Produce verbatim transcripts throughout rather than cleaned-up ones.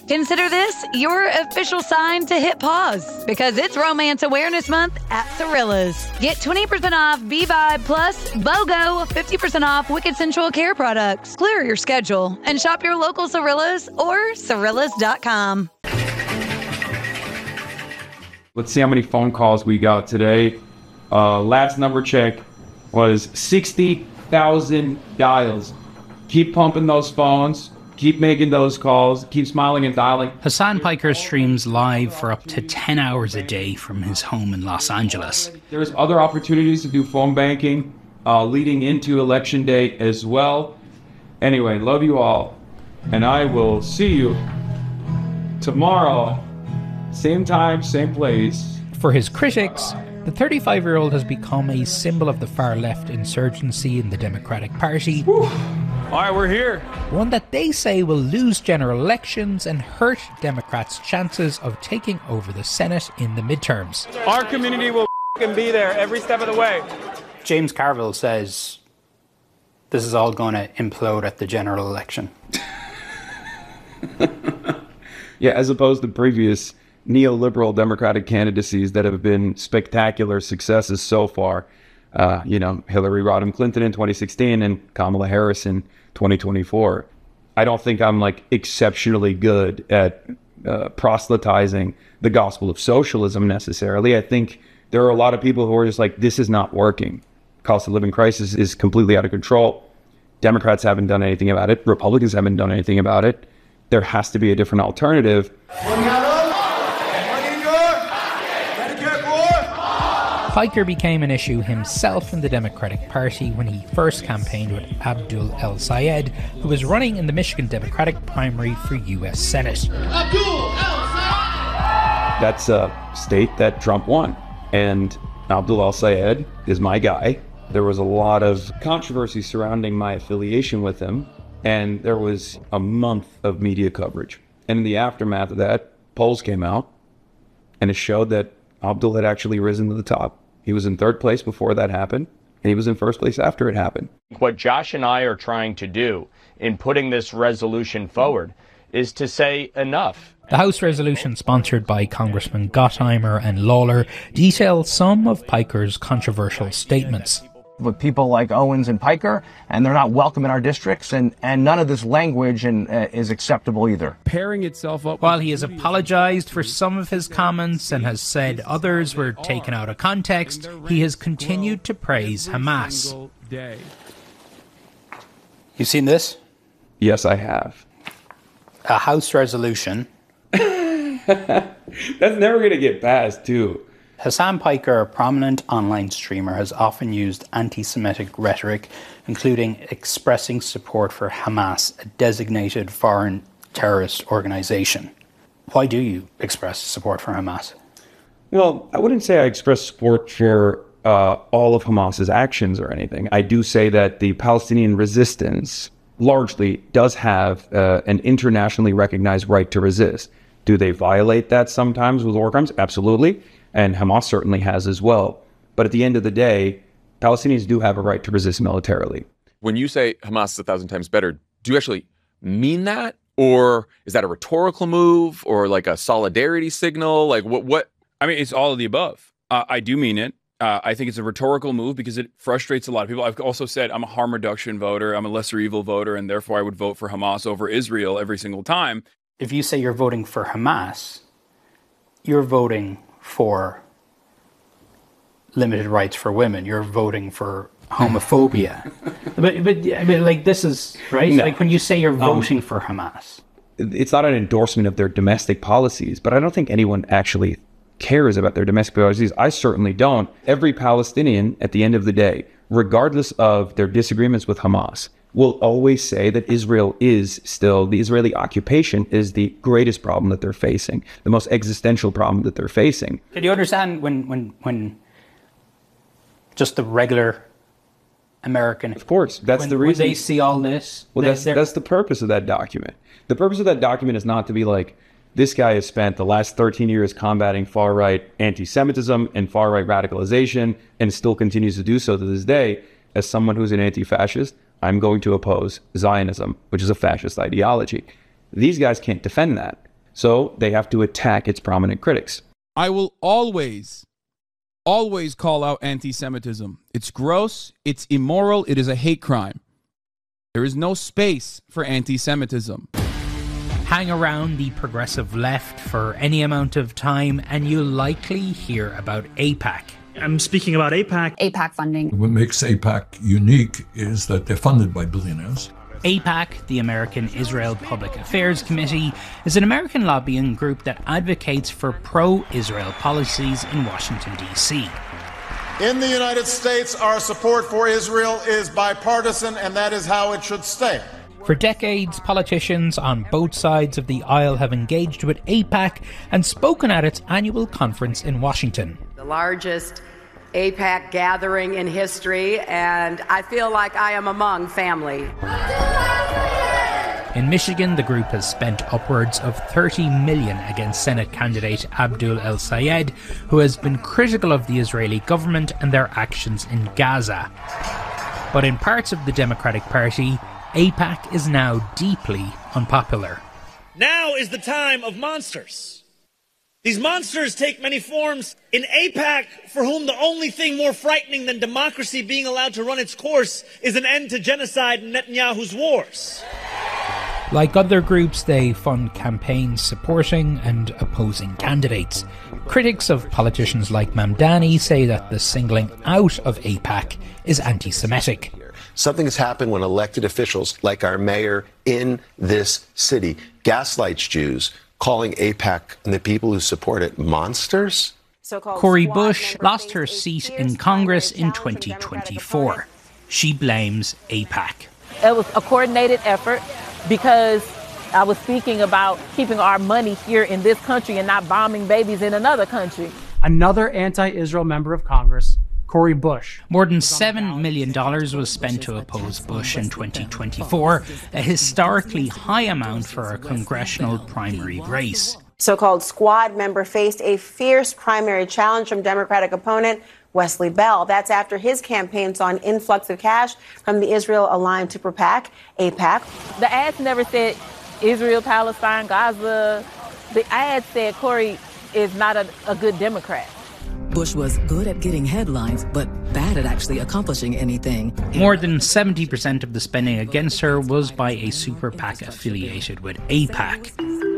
Consider this your official sign to hit pause, because it's Romance Awareness Month at Cirilla's. Get twenty percent off B-Vibe plus BOGO, fifty percent off Wicked Sensual Care products. Clear your schedule and shop your local Cirilla's or Cirillas dot com. Let's see how many phone calls we got today. Uh, last number check was sixty thousand dials. Keep pumping those phones. Keep making those calls. Keep smiling and dialing. Hasan Piker streams live for up to ten hours a day from his home in Los Angeles. There's other opportunities to do phone banking uh, leading into Election Day as well. Anyway, love you all. And I will see you tomorrow. Same time, same place. For his critics, the thirty-five-year-old has become a symbol of the far-left insurgency in the Democratic Party. Whew. All right, we're here. One that they say will lose general elections and hurt Democrats' chances of taking over the Senate in the midterms. Our community will be there every step of the way. James Carville says this is all going to implode at the general election. Yeah, as opposed to previous neoliberal Democratic candidacies that have been spectacular successes so far. Uh, you know, Hillary Rodham Clinton in twenty sixteen and Kamala Harris in twenty twenty-four. I don't think I'm like exceptionally good at uh, proselytizing the gospel of socialism necessarily. I think there are a lot of people who are just like, this is not working. Cost of living crisis is completely out of control. Democrats haven't done anything about it. Republicans haven't done anything about it. There has to be a different alternative. Piker became an issue himself in the Democratic Party when he first campaigned with Abdul El-Sayed, who was running in the Michigan Democratic primary for U S Senate. Abdul El-Sayed! That's a state that Trump won. And Abdul El-Sayed is my guy. There was a lot of controversy surrounding my affiliation with him, and there was a month of media coverage. And in the aftermath of that, polls came out, and it showed that Abdul had actually risen to the top. He was in third place before that happened, and he was in first place after it happened. What Josh and I are trying to do in putting this resolution forward is to say enough. The House resolution, sponsored by Congressman Gottheimer and Lawler, details some of Piker's controversial statements. With people like Owens and Piker, and they're not welcome in our districts, and, and none of this language and, uh, is acceptable either. Pairing itself up. While he has apologized for some of his comments and has said others were taken out of context, he has continued to praise Hamas. You seen this? Yes, I have. A House resolution. That's never going to get passed, too. Hasan Piker, a prominent online streamer, has often used anti-Semitic rhetoric, including expressing support for Hamas, a designated foreign terrorist organization. Why do you express support for Hamas? Well, I wouldn't say I express support for uh, all of Hamas's actions or anything. I do say that the Palestinian resistance largely does have uh, an internationally recognized right to resist. Do they violate that sometimes with war crimes? Absolutely. And Hamas certainly has as well. But at the end of the day, Palestinians do have a right to resist militarily. When you say Hamas is a thousand times better, do you actually mean that? Or is that a rhetorical move or like a solidarity signal? Like what? What? I mean, it's all of the above. Uh, I do mean it. Uh, I think it's a rhetorical move because it frustrates a lot of people. I've also said I'm a harm reduction voter. I'm a lesser evil voter, and therefore I would vote for Hamas over Israel every single time. If you say you're voting for Hamas, you're voting for limited rights for women. You're voting for homophobia. but but I mean, like this is right. No. Like when you say you're voting um, for Hamas, it's not an endorsement of their domestic policies. But I don't think anyone actually cares about their domestic policies. I certainly don't. Every Palestinian, at the end of the day, regardless of their disagreements with Hamas, will always say that Israel is still, the Israeli occupation is the greatest problem that they're facing, the most existential problem that they're facing. Can you understand when, when, when just the regular American... Of course, that's when, the reason... When they see all this... Well, that's, that's the purpose of that document. The purpose of that document is not to be like, this guy has spent the last thirteen years combating far-right anti-Semitism and far-right radicalization and still continues to do so to this day. As someone who's an anti-fascist, I'm going to oppose Zionism, which is a fascist ideology. These guys can't defend that. So they have to attack its prominent critics. I will always, always call out anti-Semitism. It's gross, it's immoral, it is a hate crime. There is no space for anti-Semitism. Hang around the progressive left for any amount of time and you'll likely hear about AIPAC. I'm speaking about AIPAC. AIPAC funding. What makes AIPAC unique is that they're funded by billionaires. AIPAC, the American Israel Public Affairs Committee, is an American lobbying group that advocates for pro-Israel policies in Washington, D C. In the United States, our support for Israel is bipartisan, and that is how it should stay. For decades, politicians on both sides of the aisle have engaged with AIPAC and spoken at its annual conference in Washington. The largest AIPAC gathering in history, and I feel like I am among family. In Michigan, the group has spent upwards of thirty million dollars against Senate candidate Abdul El-Sayed, who has been critical of the Israeli government and their actions in Gaza. But in parts of the Democratic Party, AIPAC is now deeply unpopular. Now is the time of monsters. These monsters take many forms. In AIPAC, for whom the only thing more frightening than democracy being allowed to run its course is an end to genocide and Netanyahu's wars. Like other groups, they fund campaigns supporting and opposing candidates. Critics of politicians like Mamdani say that the singling out of AIPAC is anti-Semitic. Something has happened when elected officials, like our mayor in this city, gaslights Jews, calling AIPAC and the people who support it monsters? Cori Bush lost her seat in Congress in twenty twenty-four. She blames AIPAC. It was a coordinated effort because I was speaking about keeping our money here in this country and not bombing babies in another country. Another anti-Israel member of Congress, Cori Bush. More than seven million dollars was spent to oppose Bush in twenty twenty-four, a historically high amount for a congressional primary race. So-called squad member faced a fierce primary challenge from Democratic opponent Wesley Bell. That's after his campaign saw an influx of cash from the Israel-aligned Super PAC, AIPAC. The ads never said Israel, Palestine, Gaza. The ad said Cori is not a, a good Democrat. Bush was good at getting headlines, but bad at actually accomplishing anything. More than seventy percent of the spending against her was by a Super PAC affiliated with AIPAC.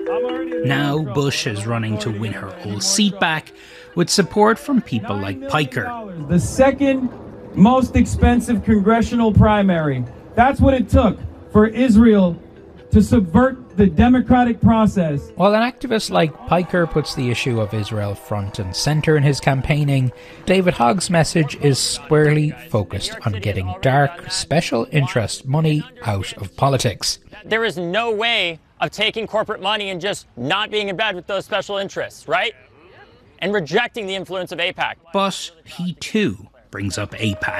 Now Bush is running to win her old seat back with support from people like Piker. The second most expensive congressional primary. That's what it took for Israel to subvert the democratic process. While an activist like Piker puts the issue of Israel front and center in his campaigning, David Hogg's message is squarely focused on getting dark, special interest money out of politics. There is no way of taking corporate money and just not being in bed with those special interests, right? And rejecting the influence of AIPAC. But he too brings up AIPAC.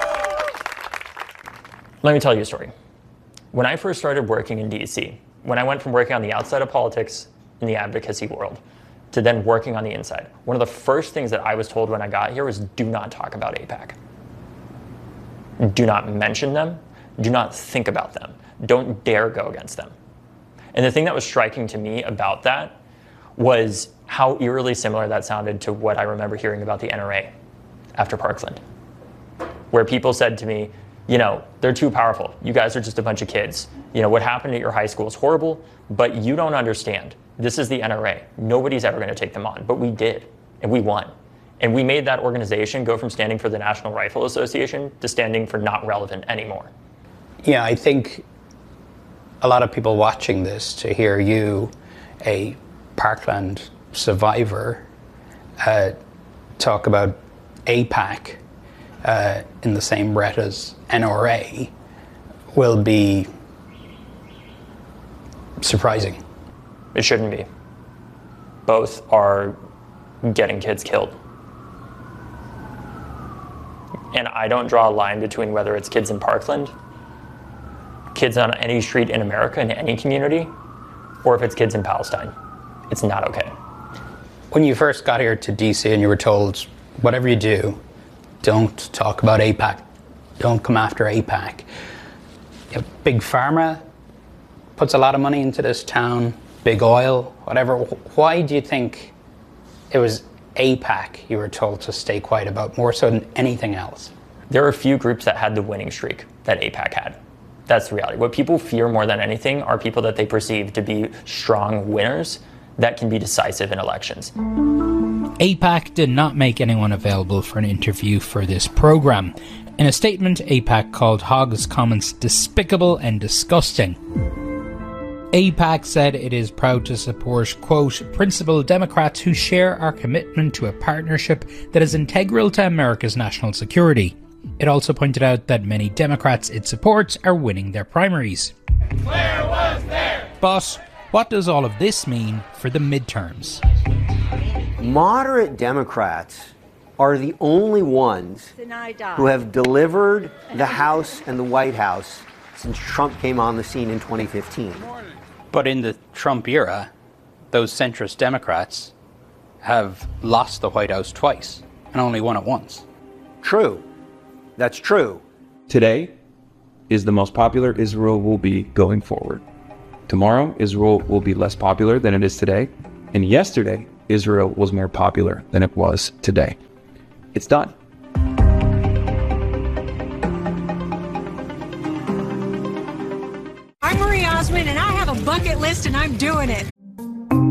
Let me tell you a story. When I first started working in D C, when I went from working on the outside of politics in the advocacy world to then working on the inside, one of the first things that I was told when I got here was do not talk about AIPAC. Do not mention them. Do not think about them. Don't dare go against them. And the thing that was striking to me about that was how eerily similar that sounded to what I remember hearing about the N R A after Parkland, where people said to me, you know, they're too powerful. You guys are just a bunch of kids. You know, what happened at your high school is horrible, but you don't understand. This is the N R A. Nobody's ever going to take them on, but we did, and we won. And we made that organization go from standing for the National Rifle Association to standing for not relevant anymore. Yeah, I think a lot of people watching this, to hear you, a Parkland survivor, uh, talk about AIPAC uh, in the same breath as N R A will be surprising. It shouldn't be. Both are getting kids killed. And I don't draw a line between whether it's kids in Parkland, kids on any street in America, in any community, or if it's kids in Palestine. It's not okay. When you first got here to D C and you were told, whatever you do, don't talk about AIPAC, don't come after AIPAC. You know, Big Pharma puts a lot of money into this town. big oil, whatever. Why do you think it was AIPAC you were told to stay quiet about more so than anything else? There are a few groups that had the winning streak that AIPAC had. That's the reality. What people fear more than anything are people that they perceive to be strong winners that can be decisive in elections. AIPAC did not make anyone available for an interview for this programme. In a statement, AIPAC called Hogg's comments despicable and disgusting. AIPAC said it is proud to support, quote, principled Democrats who share our commitment to a partnership that is integral to America's national security. It also pointed out that many Democrats it supports are winning their primaries. Where was there? But what does all of this mean for the midterms? Moderate Democrats are the only ones who have delivered the House and the White House since Trump came on the scene in twenty fifteen. But in the Trump era, those centrist Democrats have lost the White House twice and only won it once. True. That's true. Today is the most popular Israel will be going forward. Tomorrow, Israel will be less popular than it is today. And yesterday, Israel was more popular than it was today. It's done. I'm Marie Osmond, and I have a bucket list, and I'm doing it.